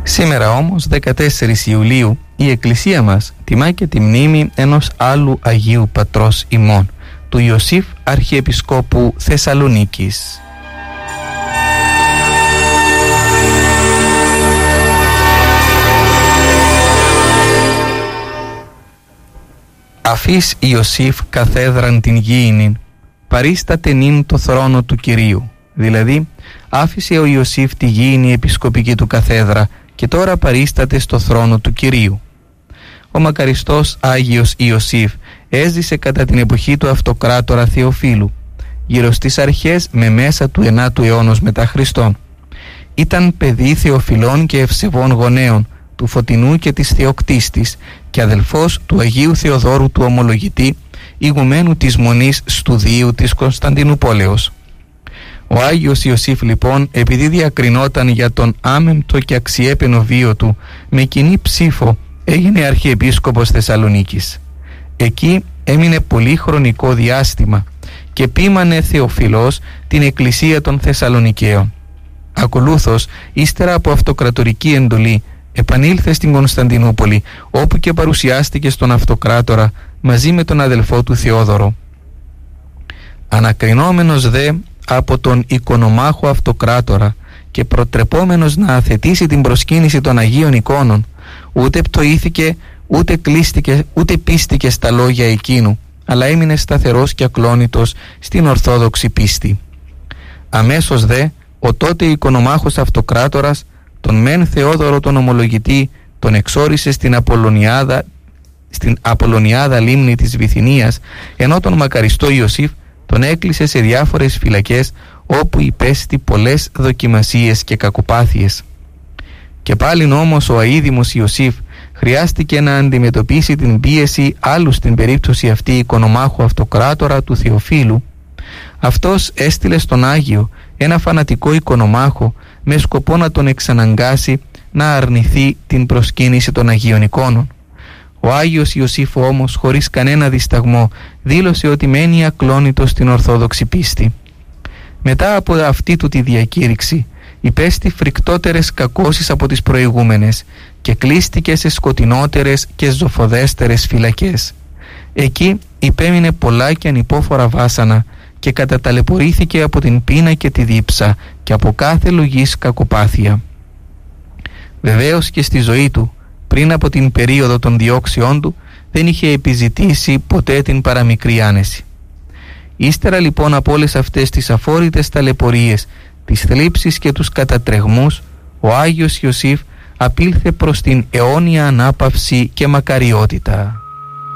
Σήμερα όμως, 14 Ιουλίου, η Εκκλησία μας τιμά και τη μνήμη ενός άλλου Αγίου Πατρός ημών, του Ιωσήφ Αρχιεπισκόπου Θεσσαλονίκης. Αφής Ιωσήφ καθέδραν την γήινην, παρίσταται νυν το θρόνο του Κυρίου. Δηλαδή, άφησε ο Ιωσήφ τη γήινη επισκοπική του καθέδρα και τώρα παρίσταται στο θρόνο του Κυρίου. Ο μακαριστός Άγιος Ιωσήφ έζησε κατά την εποχή του αυτοκράτορα Θεοφύλου, γύρω στις αρχές με μέσα του 9ου αιώνος μετά Χριστόν. Ήταν παιδί Θεοφυλών και ευσεβών γονέων, του Φωτεινού και της Θεοκτίστης, και αδελφός του Αγίου Θεοδόρου του Ομολογητή, ηγουμένου της Μονής Στουδίου της Κωνσταντινούπολεως. Ο Άγιος Ιωσήφ λοιπόν, επειδή διακρινόταν για τον άμεμπτο και αξιέπαινο βίο του, με κοινή ψήφο έγινε Αρχιεπίσκοπος Θεσσαλονίκης. Εκεί έμεινε πολύ χρονικό διάστημα και ποίμανε Θεοφιλός την Εκκλησία των Θεσσαλονικαίων. Ακολούθως, ύστερα από αυτοκρατορική εντολή, επανήλθε στην Κωνσταντινούπολη, όπου και παρουσιάστηκε στον αυτοκράτορα μαζί με τον αδελφό του Θεόδωρο. Ανακρινόμενος δε από τον οικονομάχο αυτοκράτορα και προτρεπόμενος να αθετήσει την προσκύνηση των Αγίων εικόνων, ούτε πτωήθηκε, ούτε κλείστηκε, ούτε πίστηκε στα λόγια εκείνου, αλλά έμεινε σταθερός και ακλόνητος στην Ορθόδοξη πίστη. Αμέσως δε ο τότε οικονομάχος αυτοκράτορας τον μεν Θεόδωρο τον Ομολογητή τον εξόρισε στην Απολωνιάδα λίμνη της Βυθινίας, ενώ τον μακαριστό Ιωσήφ τον έκλεισε σε διάφορες φυλακές, όπου υπέστη πολλές δοκιμασίες και κακοπάθειες. Και πάλιν όμως ο αείδημος Ιωσήφ χρειάστηκε να αντιμετωπίσει την πίεση άλλου στην περίπτωση αυτή οικονομάχου αυτοκράτορα του Θεοφύλου. Αυτός έστειλε στον Άγιο ένα φανατικό οικονομάχο με σκοπό να τον εξαναγκάσει να αρνηθεί την προσκύνηση των Αγίων εικόνων. Ο Άγιος Ιωσήφ όμως, χωρίς κανένα δισταγμό, δήλωσε ότι μένει ακλόνητος στην Ορθόδοξη πίστη. Μετά από αυτή του τη διακήρυξη, υπέστη φρικτότερες κακώσεις από τις προηγούμενες και κλείστηκε σε σκοτεινότερες και ζωφοδέστερες φυλακές. Εκεί υπέμεινε πολλά και ανυπόφορα βάσανα και καταταλαιπωρήθηκε από την πείνα και τη δίψα και από κάθε λογής κακοπάθεια. Βεβαίως και στη ζωή του, πριν από την περίοδο των διώξεών του, δεν είχε επιζητήσει ποτέ την παραμικρή άνεση. Ύστερα λοιπόν από όλες αυτές τις αφόρητες ταλαιπωρίες, τις θλίψεις και τους κατατρεγμούς, ο Άγιος Ιωσήφ απήλθε προς την αιώνια ανάπαυση και μακαριότητα.